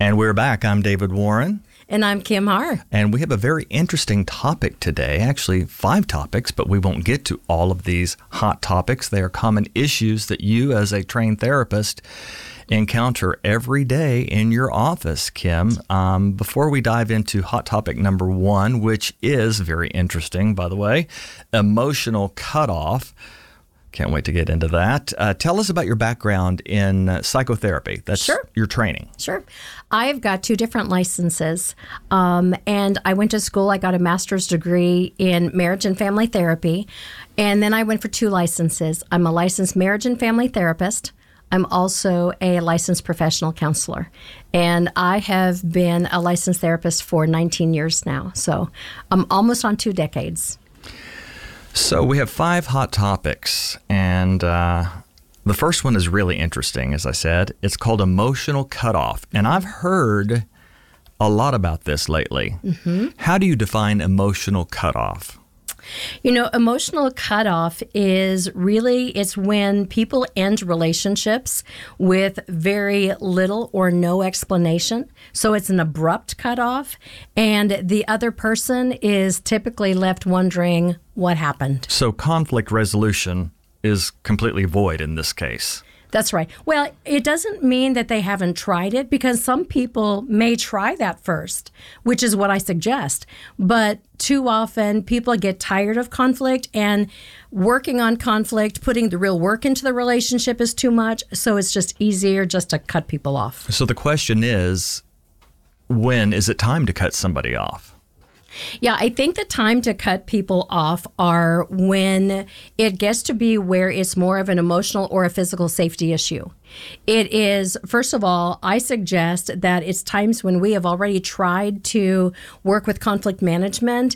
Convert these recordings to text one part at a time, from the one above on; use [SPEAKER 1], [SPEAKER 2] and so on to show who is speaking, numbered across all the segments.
[SPEAKER 1] And we're back. I'm David Warren.
[SPEAKER 2] And I'm Kim Haar.
[SPEAKER 1] And we have a very interesting topic today. Actually, 5 topics, but we won't get to all of these hot topics. They are common issues that you, as a trained therapist, encounter every day in your office, Kim. Before we dive into hot topic number 1, which is very interesting, by the way, emotional cutoff. Can't wait to get into that. Tell us about your background in psychotherapy. That's
[SPEAKER 2] Sure.
[SPEAKER 1] your training.
[SPEAKER 2] Sure. I've got 2 different licenses, and I went to school. I got a master's degree in marriage and family therapy, and then I went for 2 licenses. I'm a licensed marriage and family therapist. I'm also a licensed professional counselor, and I have been a licensed therapist for 19 years now, so I'm almost on 2 decades.
[SPEAKER 1] So we have 5 hot topics, and the first one is really interesting, as I said. It's called emotional cutoff, and I've heard a lot about this lately. Mm-hmm. How do you define emotional cutoff?
[SPEAKER 2] You know, emotional cutoff is really, it's when people end relationships with very little or no explanation. So it's an abrupt cutoff, and the other person is typically left wondering what happened.
[SPEAKER 1] So conflict resolution is completely void in this case.
[SPEAKER 2] That's right. Well, it doesn't mean that they haven't tried it, because some people may try that first, which is what I suggest. But too often people get tired of conflict, and working on conflict, putting the real work into the relationship is too much. So it's just easier just to cut people off.
[SPEAKER 1] So the question is, when is it time to cut somebody off?
[SPEAKER 2] Yeah, I think the time to cut people off are when it gets to be where it's more of an emotional or a physical safety issue. It is, first of all, I suggest that it's times when we have already tried to work with conflict management.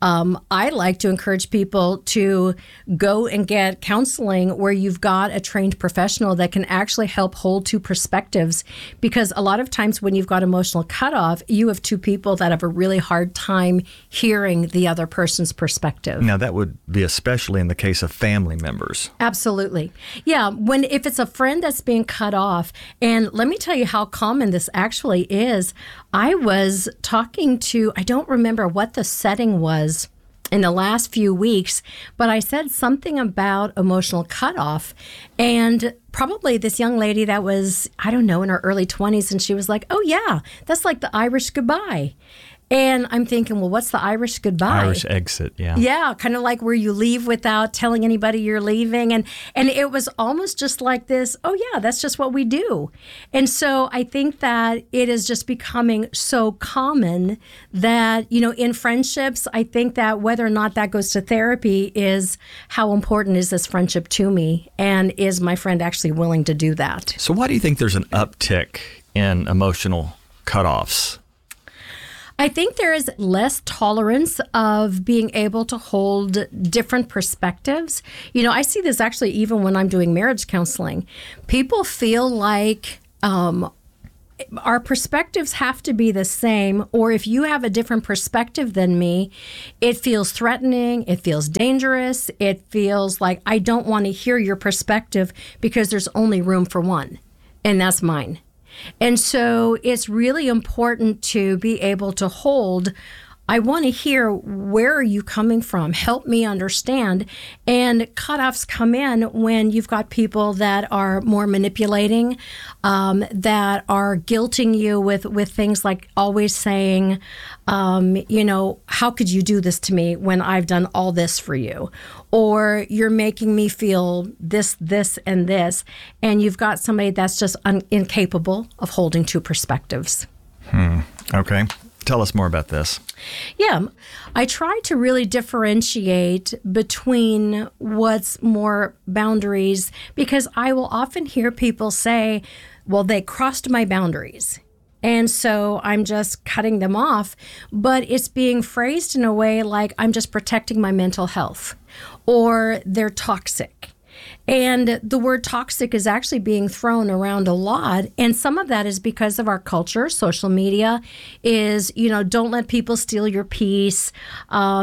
[SPEAKER 2] I like to encourage people to go and get counseling where you've got a trained professional that can actually help hold 2 perspectives. Because a lot of times when you've got emotional cutoff, you have 2 people that have a really hard time hearing the other person's perspective.
[SPEAKER 1] Now, that would be especially in the case of family members.
[SPEAKER 2] Absolutely. Yeah, if it's a friend that's being cut off, and let me tell you how common this actually is. I was talking to, I don't remember what the setting was in the last few weeks, but I said something about emotional cutoff, and probably this young lady that was, I don't know, in her early 20s, and she was like, oh yeah, that's like the Irish goodbye. And I'm thinking, well, what's the Irish goodbye?
[SPEAKER 1] Irish exit, yeah.
[SPEAKER 2] Yeah, kind of like where you leave without telling anybody you're leaving. And it was almost just like this, oh, yeah, that's just what we do. And so I think that it is just becoming so common that, you know, in friendships, I think that whether or not that goes to therapy is how important is this friendship to me? And is my friend actually willing to do that?
[SPEAKER 1] So why do you think there's an uptick in emotional cutoffs?
[SPEAKER 2] I think there is less tolerance of being able to hold different perspectives. You know, I see this actually even when I'm doing marriage counseling. People feel like our perspectives have to be the same, or if you have a different perspective than me, it feels threatening, it feels dangerous, it feels like I don't want to hear your perspective because there's only room for one, and that's mine. And so it's really important to be able to hold, I want to hear, where are you coming from? Help me understand. And cutoffs come in when you've got people that are more manipulating, that are guilting you with things like always saying, you know, how could you do this to me when I've done all this for you? Or you're making me feel this, and this. And you've got somebody that's just incapable of holding 2 perspectives.
[SPEAKER 1] Okay. Tell us more about this.
[SPEAKER 2] Yeah, I try to really differentiate between what's more boundaries, because I will often hear people say, well, they crossed my boundaries, and so I'm just cutting them off. But it's being phrased in a way like I'm just protecting my mental health, or they're toxic. And the word toxic is actually being thrown around a lot. And some of that is because of our culture. Social media is, you know, don't let people steal your peace.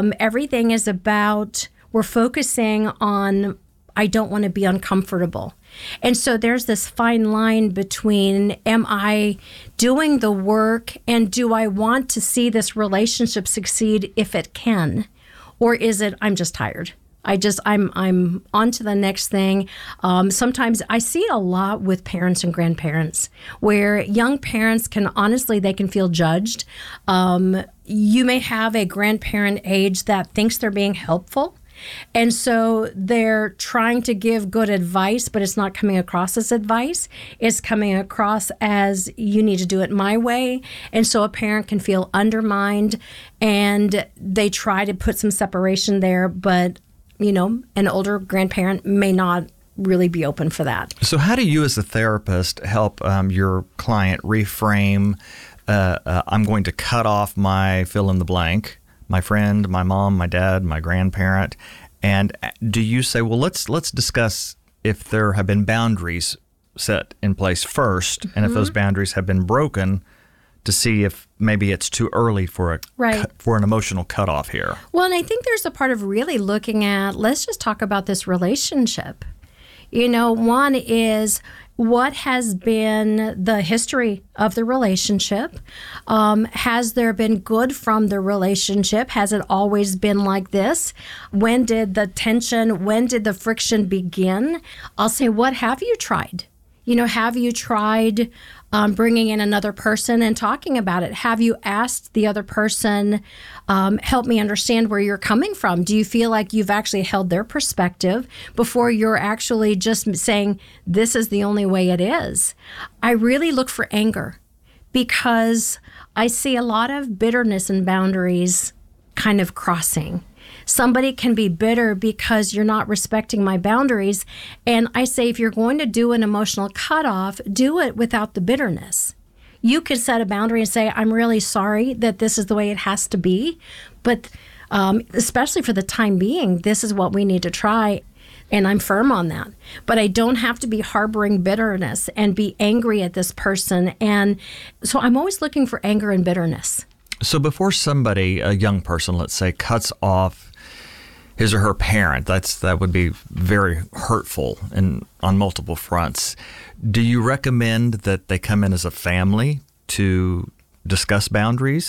[SPEAKER 2] Everything is about, we're focusing on, I don't want to be uncomfortable. And so there's this fine line between, am I doing the work and do I want to see this relationship succeed if it can? Or is it, I'm just tired. I'm on to the next thing. Sometimes I see it a lot with parents and grandparents where young parents they can feel judged. You may have a grandparent age that thinks they're being helpful. And so they're trying to give good advice, but it's not coming across as advice. It's coming across as you need to do it my way. And so a parent can feel undermined and they try to put some separation there, but an older grandparent may not really be open for that.
[SPEAKER 1] So how do you as a therapist help your client reframe, I'm going to cut off my fill in the blank, my friend, my mom, my dad, my grandparent, and do you say, well, let's discuss if there have been boundaries set in place first, and if those boundaries have been broken, to see if maybe it's too early for an emotional cutoff here.
[SPEAKER 2] Well, and I think there's a part of really looking at, let's just talk about this relationship. One is, what has been the history of the relationship? Has there been good from the relationship? Has it always been like this? When did the friction begin? I'll say, what have you tried? Have you tried bringing in another person and talking about it? Have you asked the other person, help me understand where you're coming from? Do you feel like you've actually held their perspective before you're actually just saying, this is the only way it is? I really look for anger because I see a lot of bitterness and boundaries kind of crossing. Somebody can be bitter because you're not respecting my boundaries. And I say, if you're going to do an emotional cutoff, do it without the bitterness. You could set a boundary and say, I'm really sorry that this is the way it has to be. But especially for the time being, this is what we need to try. And I'm firm on that. But I don't have to be harboring bitterness and be angry at this person. And so I'm always looking for anger and bitterness.
[SPEAKER 1] So before somebody, a young person, let's say, cuts off his or her parent, that would be very hurtful and on multiple fronts. Do you recommend that they come in as a family to discuss boundaries?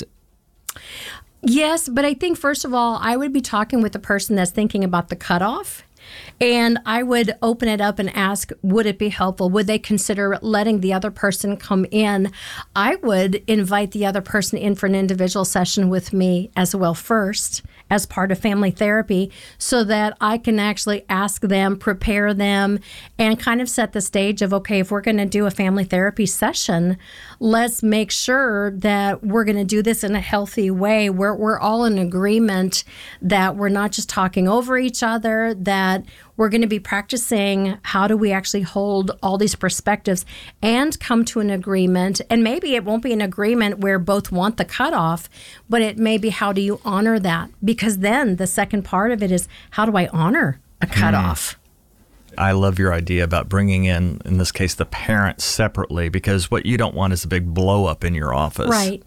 [SPEAKER 2] Yes, but I think, first of all, I would be talking with the person that's thinking about the cutoff. And I would open it up and ask, would it be helpful? Would they consider letting the other person come in? I would invite the other person in for an individual session with me as well first, as part of family therapy, so that I can actually ask them, prepare them, and kind of set the stage of, okay, if we're going to do a family therapy session, let's make sure that we're going to do this in a healthy way, where we're all in agreement that we're not just talking over each other, that we're going to be practicing how do we actually hold all these perspectives and come to an agreement. And maybe it won't be an agreement where both want the cutoff, but it may be, how do you honor that? Because then the second part of it is, how do I honor a cutoff?
[SPEAKER 1] I love your idea about bringing in this case, the parents separately, because what you don't want is a big blow up in your office.
[SPEAKER 2] Right.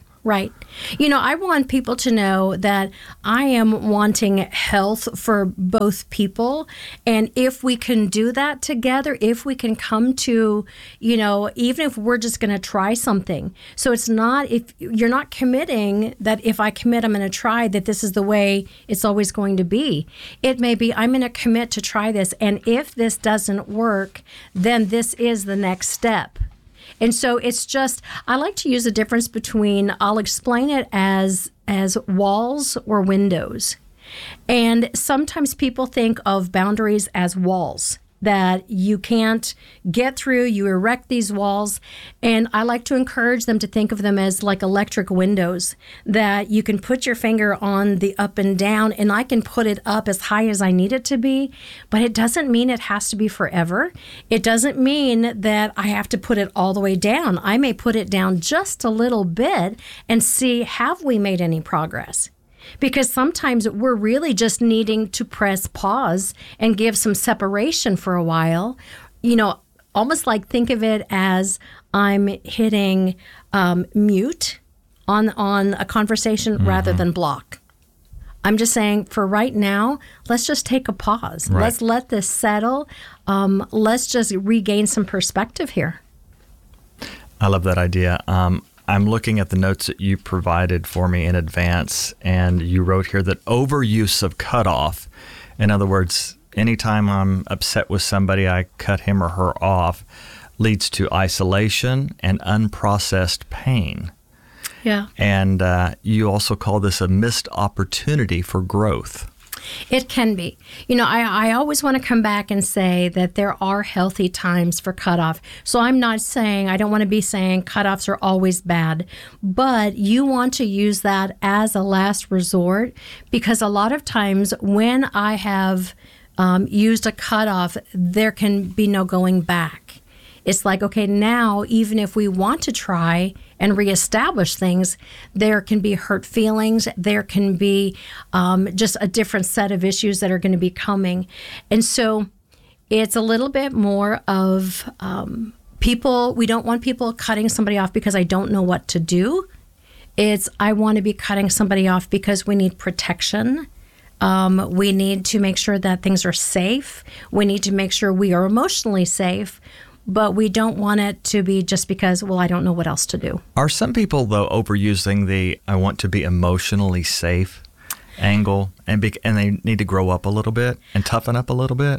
[SPEAKER 2] I want people to know that I am wanting health for both people. And if we can do that together, if we can come to, even if we're just going to try something. So it's not, if you're not committing that if I commit, I'm going to try, that this is the way it's always going to be. It may be, I'm going to commit to try this. And if this doesn't work, then this is the next step. And so it's just, I like to use a difference between, I'll explain it as walls or windows. And sometimes people think of boundaries as walls that you can't get through. You erect these walls. And I like to encourage them to think of them as like electric windows, that you can put your finger on the up and down, and I can put it up as high as I need it to be. But it doesn't mean it has to be forever. It doesn't mean that I have to put it all the way down. I may put it down just a little bit and see, have we made any progress? Because sometimes we're really just needing to press pause and give some separation for a while. Almost like, think of it as I'm hitting mute on a conversation rather than block. I'm just saying for right now, let's just take a pause.
[SPEAKER 1] Right.
[SPEAKER 2] Let's let this settle. Let's just regain some perspective here.
[SPEAKER 1] I love that idea. I'm looking at the notes that you provided for me in advance, and you wrote here that overuse of cutoff, in other words, anytime I'm upset with somebody, I cut him or her off, leads to isolation and unprocessed pain.
[SPEAKER 2] Yeah.
[SPEAKER 1] And you also call this a missed opportunity for growth.
[SPEAKER 2] It can be. I always want to come back and say that there are healthy times for cutoff. So I don't want to be saying cutoffs are always bad, but you want to use that as a last resort, because a lot of times when I have used a cutoff, there can be no going back. It's like, okay, now even if we want to try and reestablish things, there can be hurt feelings. There can be just a different set of issues that are going to be coming. And so it's a little bit more of we don't want people cutting somebody off because I don't know what to do. It's I want to be cutting somebody off because we need protection. We need to make sure that things are safe. We need to make sure we are emotionally safe. But we don't want it to be just because, well, I don't know what else to do.
[SPEAKER 1] Are some people, though, overusing the I want to be emotionally safe angle, and they need to grow up a little bit and toughen up a little bit?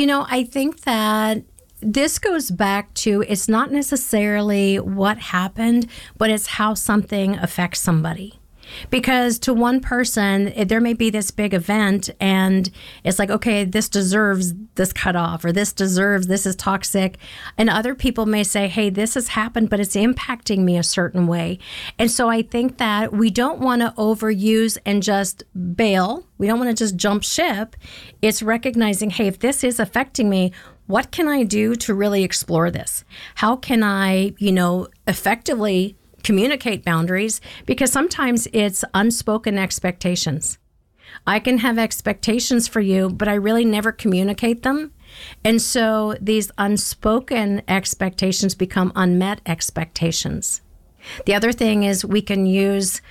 [SPEAKER 2] I think that this goes back to it's not necessarily what happened, but it's how something affects somebody. Because to one person, there may be this big event and it's like, okay, this deserves this cutoff, or this is toxic. And other people may say, hey, this has happened, but it's impacting me a certain way. And so I think that we don't want to overuse and just bail. We don't want to just jump ship. It's recognizing, hey, if this is affecting me, what can I do to really explore this? How can I, effectively communicate boundaries? Because sometimes it's unspoken expectations. I can have expectations for you, but I really never communicate them. And so these unspoken expectations become unmet expectations. The other thing is we can use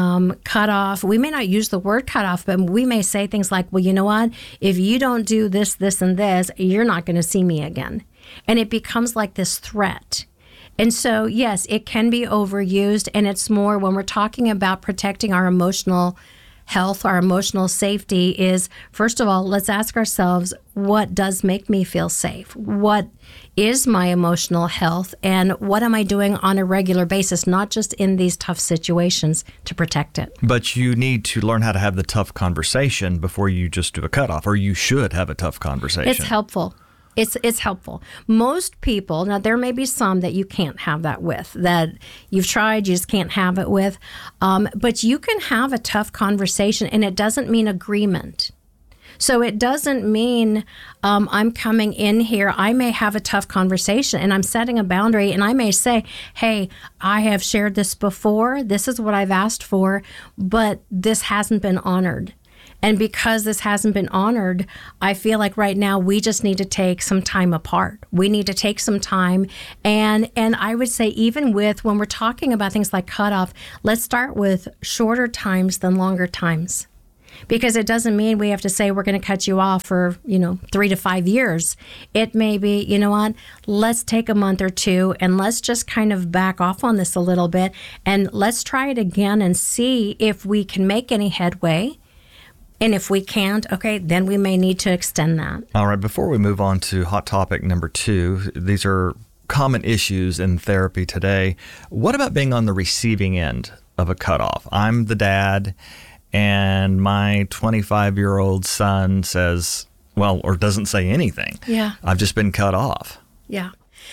[SPEAKER 2] cutoff. We may not use the word cutoff, but we may say things like, well, you know what? If you don't do this, this, and this, you're not going to see me again. And it becomes like this threat. And so, yes, it can be overused, and it's more when we're talking about protecting our emotional health, our emotional safety is, first of all, let's ask ourselves, what does make me feel safe? What is my emotional health, and what am I doing on a regular basis, not just in these tough situations, to protect it?
[SPEAKER 1] But you need to learn how to have the tough conversation before you just do a cutoff, or you should have a tough conversation.
[SPEAKER 2] It's helpful. It's helpful. Most people, now there may be some that you can't have that with, that you've tried, you just can't have it with, but you can have a tough conversation, and it doesn't mean agreement. So it doesn't mean I'm coming in here, I may have a tough conversation and I'm setting a boundary, and I may say, hey, I have shared this before, this is what I've asked for, but this hasn't been honored. And because this hasn't been honored, I feel like right now we just need to take some time apart. We need to take some time. And I would say even with when we're talking about things like cutoff, let's start with shorter times than longer times. Because it doesn't mean we have to say we're going to cut you off for, 3 to 5 years. It may be, you know what, let's take a month or two and let's just kind of back off on this a little bit. And let's try it again and see if we can make any headway. And if we can't, okay, then we may need to extend that.
[SPEAKER 1] All right, before we move on to hot topic number 2, these are common issues in therapy today. What about being on the receiving end of a cutoff? I'm the dad, and my 25-year-old son says, or doesn't say anything.
[SPEAKER 2] Yeah.
[SPEAKER 1] I've just been cut off.
[SPEAKER 2] Yeah.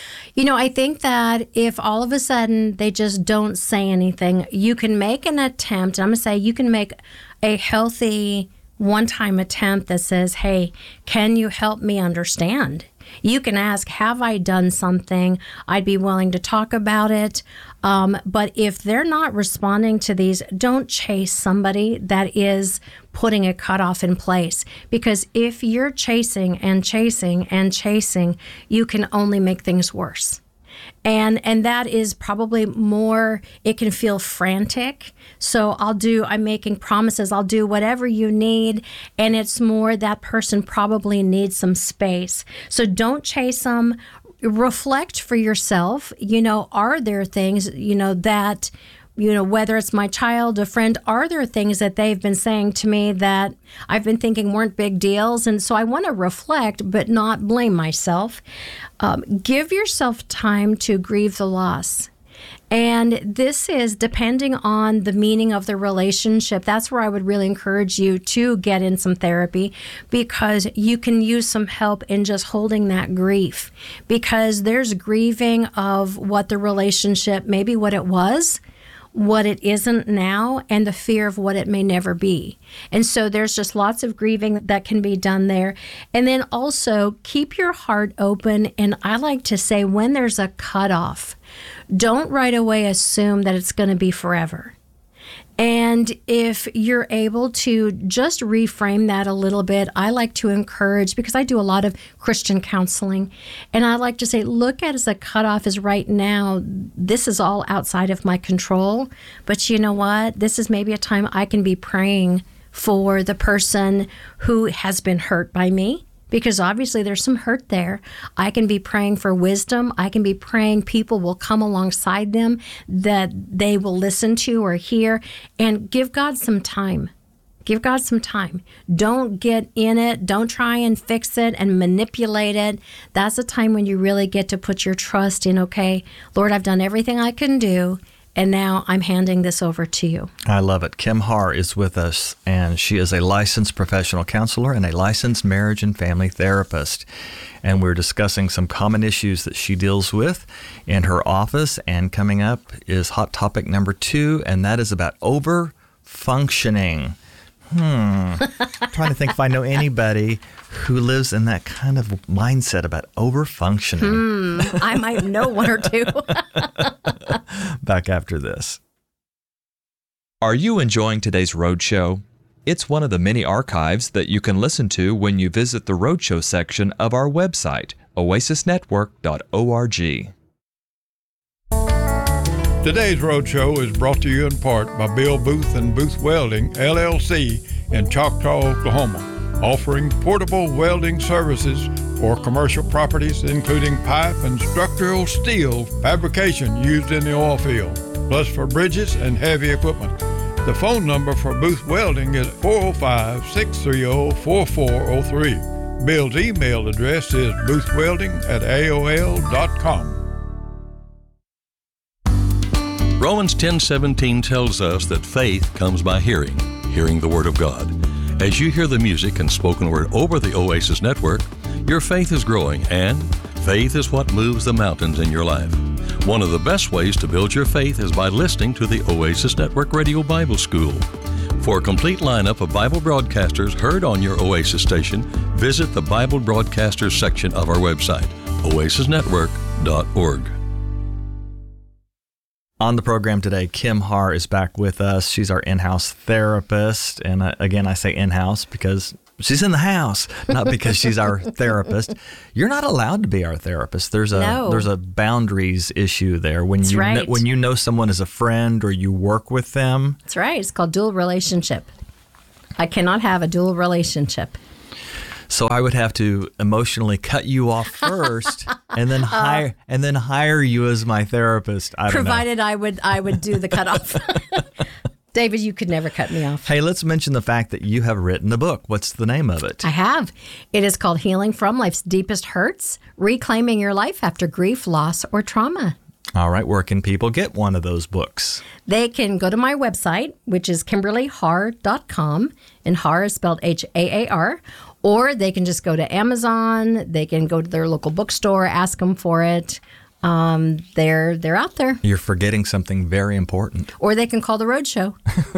[SPEAKER 2] I think that if all of a sudden they just don't say anything, you can make an attempt. I'm going to say you can make a healthy one-time attempt that says, hey, can you help me understand? You can ask, have I done something? I'd be willing to talk about it. But if they're not responding to these, don't chase somebody that is putting a cutoff in place. Because if you're chasing and chasing and chasing, you can only make things worse. And that is probably more, it can feel frantic. So I'm making promises, I'll do whatever you need. And it's more that person probably needs some space. So don't chase them. Reflect for yourself. Are there things, that, whether it's my child, a friend, are there things that they've been saying to me that I've been thinking weren't big deals? And so I want to reflect, but not blame myself. Give yourself time to grieve the loss. And this is depending on the meaning of the relationship. That's where I would really encourage you to get in some therapy, because you can use some help in just holding that grief, because there's grieving of what the relationship, maybe what it was, what it isn't now, and the fear of what it may never be. And so there's just lots of grieving that can be done there. And then also keep your heart open. And I like to say, when there's a cutoff, don't right away assume that it's going to be forever. And if you're able to just reframe that a little bit, I like to encourage, because I do a lot of Christian counseling, and I like to say, look at it as a cutoff is right now, this is all outside of my control. But you know what? This is maybe a time I can be praying for the person who has been hurt by me, because obviously there's some hurt there. I can be praying for wisdom. I can be praying people will come alongside them, that they will listen to or hear, and give God some time. Give God some time. Don't get in it. Don't try and fix it and manipulate it. That's a time when you really get to put your trust in, okay, Lord, I've done everything I can do, and now I'm handing this over to you.
[SPEAKER 1] I love it. Kim Harr is with us, and she is a licensed professional counselor and a licensed marriage and family therapist. And we're discussing some common issues that she deals with in her office. And coming up is hot topic number 2, and that is about over-functioning. I'm trying to think if I know anybody who lives in that kind of mindset about over-functioning.
[SPEAKER 2] I might know one or two.
[SPEAKER 1] Back after this.
[SPEAKER 3] Are you enjoying today's Roadshow? It's one of the many archives that you can listen to when you visit the Roadshow section of our website, oasisnetwork.org.
[SPEAKER 4] Today's Roadshow is brought to you in part by Bill Booth and Booth Welding, LLC in Choctaw, Oklahoma, offering portable welding services for commercial properties, including pipe and structural steel fabrication used in the oil field, plus for bridges and heavy equipment. The phone number for Booth Welding is 405-630-4403. Bill's email address is boothwelding@aol.com.
[SPEAKER 5] Romans 10:17 tells us that faith comes by hearing the Word of God. As you hear the music and spoken word over the Oasis Network, your faith is growing, and faith is what moves the mountains in your life. One of the best ways to build your faith is by listening to the Oasis Network Radio Bible School. For a complete lineup of Bible broadcasters heard on your Oasis station, visit the Bible Broadcasters section of our website, oasisnetwork.org.
[SPEAKER 1] On the program today, Kim Harr is back with us. She's our in-house therapist. And again, I say in-house because she's in the house, not because she's our therapist. You're not allowed to be our therapist. There's a boundaries issue there. When when you know someone as a friend or you work with them.
[SPEAKER 2] That's right. It's called dual relationship. I cannot have a dual relationship.
[SPEAKER 1] So I would have to emotionally cut you off first, and then hire you as my therapist.
[SPEAKER 2] Provided I would do the cutoff. David, you could never cut me off.
[SPEAKER 1] Hey, let's mention the fact that you have written a book. What's the name of it?
[SPEAKER 2] I have. It is called Healing from Life's Deepest Hurts: Reclaiming Your Life After Grief, Loss, or Trauma.
[SPEAKER 1] All right. Where can people get one of those books?
[SPEAKER 2] They can go to my website, which is KimberlyHarr.com, and Harr is spelled Haar. Or they can just go to Amazon. They can go to their local bookstore, ask them for it. They're out there.
[SPEAKER 1] You're forgetting something very important.
[SPEAKER 2] Or they can call the Roadshow.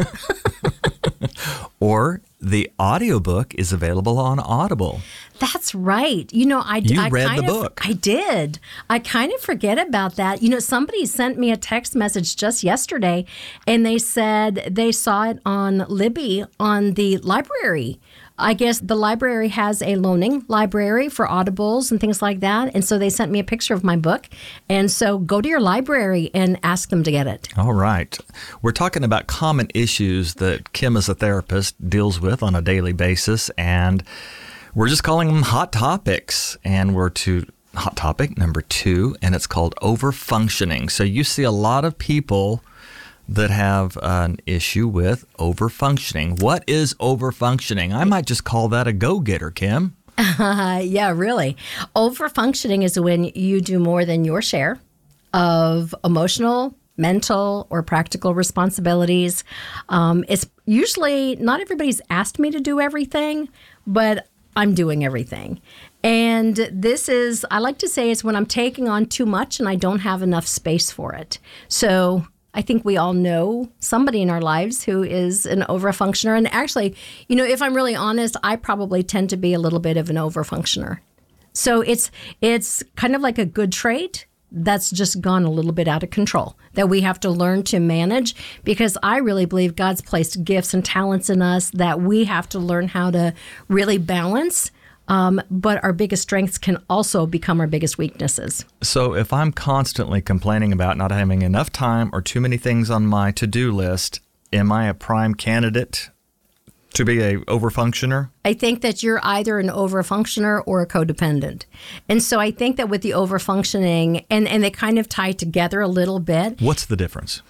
[SPEAKER 1] Or the audiobook is available on Audible.
[SPEAKER 2] That's right. You know, I
[SPEAKER 1] read the book.
[SPEAKER 2] I did. I kind of forget about that. You know, somebody sent me a text message just yesterday, and they said they saw it on Libby on the library I guess the library has a loaning library for audibles and things like that. And so they sent me a picture of my book. And so go to your library and ask them to get it.
[SPEAKER 1] All right. We're talking about common issues that Kim as a therapist deals with on a daily basis. And we're just calling them hot topics. And we're to hot topic number 2, and it's called overfunctioning. So you see a lot of people that have an issue with overfunctioning. What is overfunctioning? I might just call that a go-getter, Kim.
[SPEAKER 2] Yeah, really. Overfunctioning is when you do more than your share of emotional, mental, or practical responsibilities. It's usually not everybody's asked me to do everything, but I'm doing everything. And this is, I like to say, is when I'm taking on too much and I don't have enough space for it. So I think we all know somebody in our lives who is an overfunctioner. And actually, if I'm really honest, I probably tend to be a little bit of an overfunctioner. So it's kind of like a good trait that's just gone a little bit out of control that we have to learn to manage, because I really believe God's placed gifts and talents in us that we have to learn how to really balance. But our biggest strengths can also become our biggest weaknesses.
[SPEAKER 1] So if I'm constantly complaining about not having enough time or too many things on my to-do list, am I a prime candidate to be a overfunctioner?
[SPEAKER 2] I think that you're either an overfunctioner or a codependent. And so I think that with the overfunctioning, and they kind of tie together a little bit.
[SPEAKER 1] What's the difference?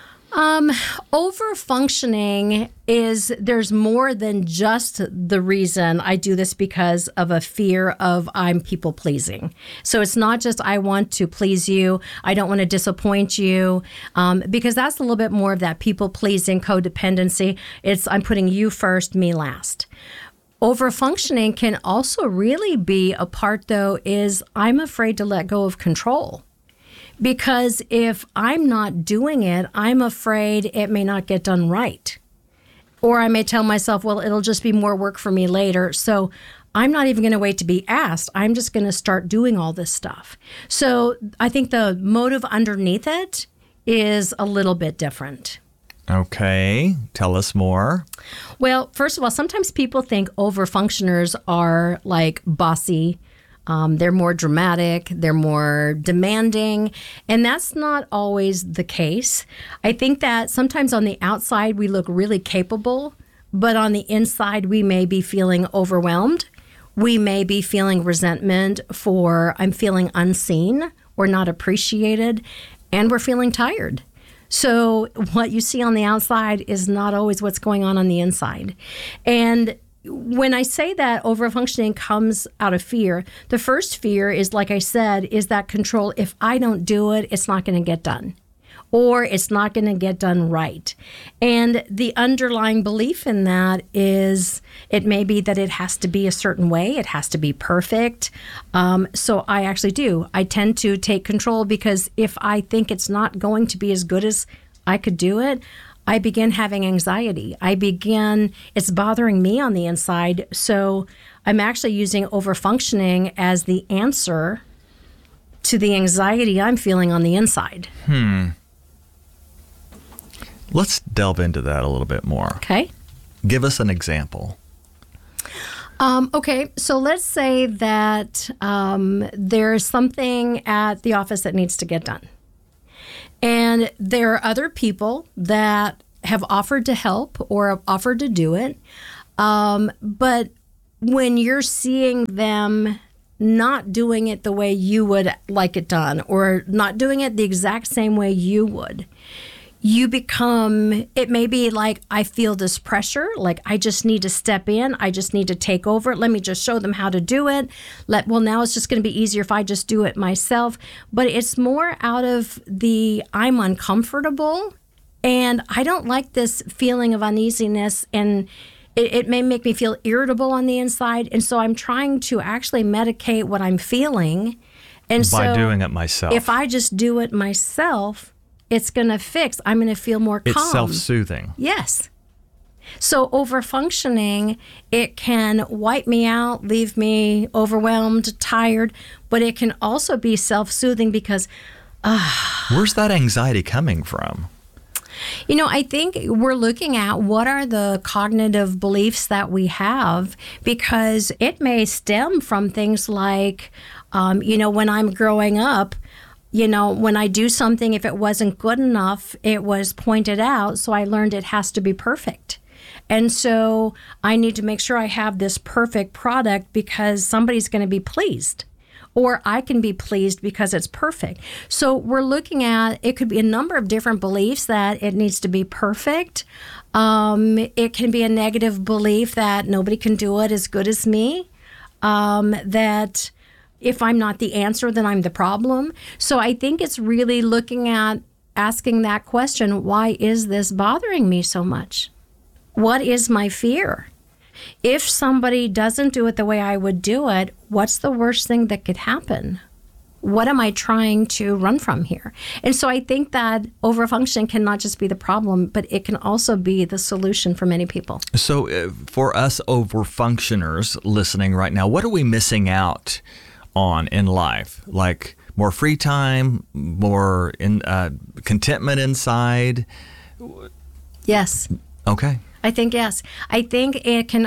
[SPEAKER 2] Overfunctioning is there's more than just the reason I do this because of a fear of I'm people pleasing. So it's not just I want to please you, I don't want to disappoint you, because that's a little bit more of that people pleasing codependency. It's I'm putting you first, me last. Overfunctioning can also really be a part, though, is I'm afraid to let go of control. Because if I'm not doing it, I'm afraid it may not get done right. Or I may tell myself, well, it'll just be more work for me later. So I'm not even going to wait to be asked. I'm just going to start doing all this stuff. So I think the motive underneath it is a little bit different.
[SPEAKER 1] Okay. Tell us more.
[SPEAKER 2] Well, first of all, sometimes people think overfunctioners are like bossy. They're more dramatic, they're more demanding, and that's not always the case. I think that sometimes on the outside we look really capable, but on the inside we may be feeling overwhelmed. We may be feeling resentment for I'm feeling unseen or not appreciated, and we're feeling tired. So what you see on the outside is not always what's going on the inside. And when I say that overfunctioning comes out of fear, the first fear is, like I said, is that control. If I don't do it, it's not going to get done, or it's not going to get done right. And the underlying belief in that is it may be that it has to be a certain way. It has to be perfect. So I actually do. I tend to take control because if I think it's not going to be as good as I could do it, I begin having anxiety. It's bothering me on the inside. So I'm actually using overfunctioning as the answer to the anxiety I'm feeling on the inside.
[SPEAKER 1] Let's delve into that a little bit more.
[SPEAKER 2] Okay.
[SPEAKER 1] Give us an example.
[SPEAKER 2] Okay, so let's say that there's something at the office that needs to get done. And there are other people that have offered to help or have offered to do it. But when you're seeing them not doing it the way you would like it done, or not doing it the exact same way you would, it may be like, I feel this pressure, like I just need to step in, I just need to take over, let me just show them how to do it. Now it's just going to be easier if I just do it myself. But it's more out of I'm uncomfortable and I don't like this feeling of uneasiness, and it may make me feel irritable on the inside. And so I'm trying to actually medicate what I'm feeling. And
[SPEAKER 1] by doing it myself.
[SPEAKER 2] If I just do it myself, it's going to fix. I'm going to feel more calm.
[SPEAKER 1] It's self-soothing.
[SPEAKER 2] Yes. So overfunctioning, it can wipe me out, leave me overwhelmed, tired, but it can also be self-soothing because...
[SPEAKER 1] Where's that anxiety coming from?
[SPEAKER 2] I think we're looking at what are the cognitive beliefs that we have, because it may stem from things like, when I'm growing up, when I do something, if it wasn't good enough, it was pointed out. So I learned it has to be perfect. And so I need to make sure I have this perfect product because somebody's going to be pleased. Or I can be pleased because it's perfect. So we're looking at, it could be a number of different beliefs that it needs to be perfect. It can be a negative belief that nobody can do it as good as me. That if I'm not the answer, then I'm the problem. So I think it's really looking at asking that question, why is this bothering me so much? What is my fear? If somebody doesn't do it the way I would do it, what's the worst thing that could happen? What am I trying to run from here? And so I think that overfunction can not just be the problem, but it can also be the solution for many people.
[SPEAKER 1] So for us overfunctioners listening right now, what are we missing out on in life? Like more free time, more contentment inside?
[SPEAKER 2] Yes.
[SPEAKER 1] Okay.
[SPEAKER 2] I think yes. I think it can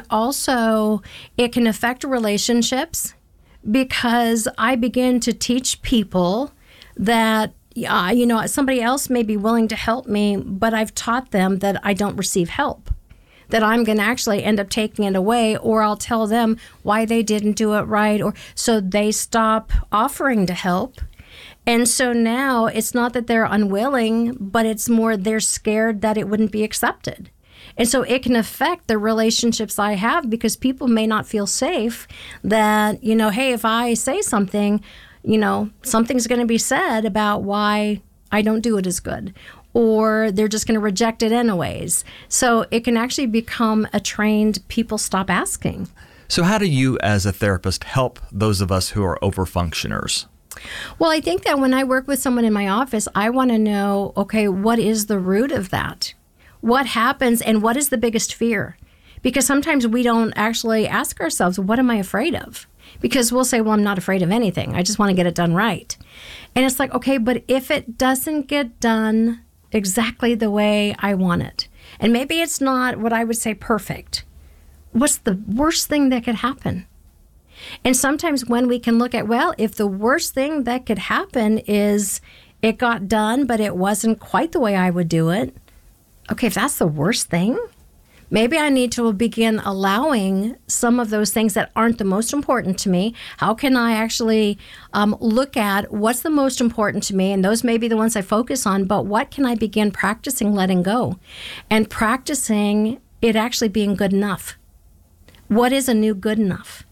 [SPEAKER 2] affect relationships, because I begin to teach people that, somebody else may be willing to help me, but I've taught them that I don't receive help, that I'm going to actually end up taking it away, or I'll tell them why they didn't do it right, or so they stop offering to help. And so now it's not that they're unwilling, but it's more they're scared that it wouldn't be accepted. And so it can affect the relationships I have, because people may not feel safe that, hey, if I say something, something's going to be said about why I don't do it as good, or they're just going to reject it anyways. So it can actually become a trend people stop asking.
[SPEAKER 1] So how do you as a therapist help those of us who are overfunctioners?
[SPEAKER 2] Well, I think that when I work with someone in my office, I want to know, okay, what is the root of that? What happens, and what is the biggest fear? Because sometimes we don't actually ask ourselves, what am I afraid of? Because we'll say, well, I'm not afraid of anything. I just want to get it done right. And it's like, okay, but if it doesn't get done exactly the way I want it, and maybe it's not what I would say perfect, what's the worst thing that could happen? And sometimes when we can look at, well, if the worst thing that could happen is it got done, but it wasn't quite the way I would do it, okay, if that's the worst thing, maybe I need to begin allowing some of those things that aren't the most important to me. How can I actually look at what's the most important to me? And those may be the ones I focus on, but what can I begin practicing letting go? And practicing it actually being good enough. What is a new good enough?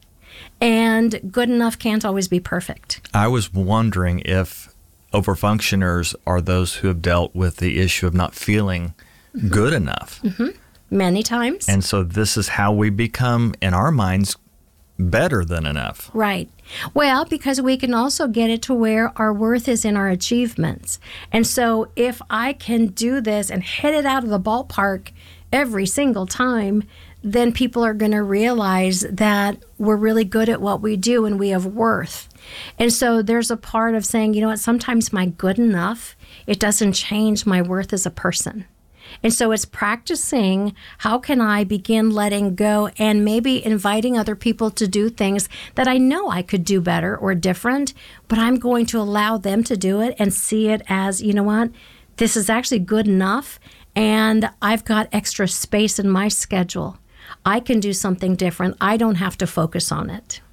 [SPEAKER 2] And good enough can't always be perfect.
[SPEAKER 1] I was wondering if overfunctioners are those who have dealt with the issue of not feeling good enough.
[SPEAKER 2] Mm-hmm. Many times.
[SPEAKER 1] And so this is how we become, in our minds, better than enough.
[SPEAKER 2] Right. Well, because we can also get it to where our worth is in our achievements. And so if I can do this and hit it out of the ballpark every single time, then people are going to realize that we're really good at what we do and we have worth. And so there's a part of saying, you know what, sometimes my good enough, it doesn't change my worth as a person. And so it's practicing, how can I begin letting go and maybe inviting other people to do things that I know I could do better or different, but I'm going to allow them to do it and see it as, you know what, this is actually good enough, and I've got extra space in my schedule. I can do something different. I don't have to focus on it.